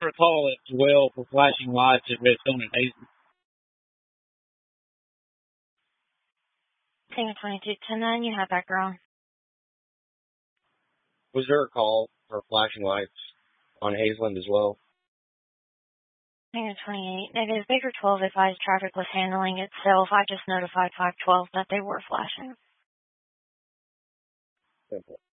For a call as well for flashing lights at Redstone and Hazen. Tango 2210, you have that girl. Was there a call for flashing lights on Hazeland as well? Tango 28, negative. Baker 12 advised traffic was handling itself. I just notified 512 that they were flashing. Simple.